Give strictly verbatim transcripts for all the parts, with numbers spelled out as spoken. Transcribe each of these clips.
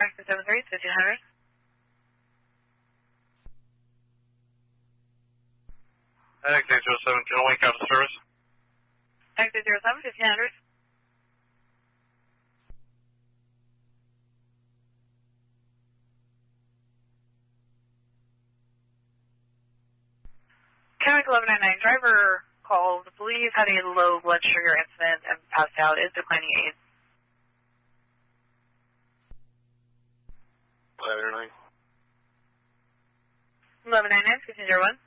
Practice seven three, fifteen hundred. Taxi zero seven, John Wayne, out of service. Taxi zero seven, fifteen hundred. Kennewick eleven ninety-nine, driver called, believes had a low blood sugar incident and passed out, is declining aid. eleven ninety-nine. eleven ninety-nine, fifteen zero one.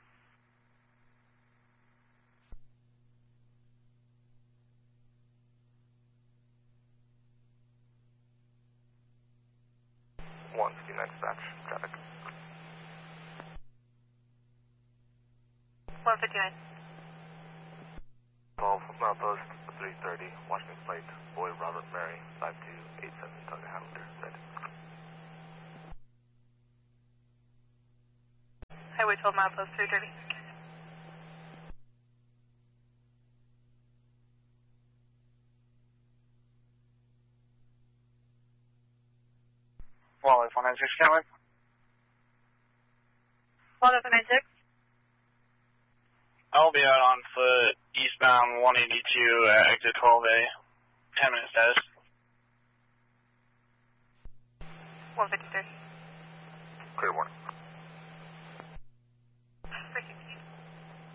one fifty-nine dispatch, traffic. one fifty-nine. twelve, milepost three thirty, Washington Plate, Boy Robert Mary, five two eight seven, Tucker Highlander, red. Highway twelve, milepost three thirty. Wildlife one nine six, Kennewick. Wildlife one ninety-six. I'll be out on foot, eastbound one eighty-two, uh, exit twelve A. ten minute status. one fifty-three. Clear warning.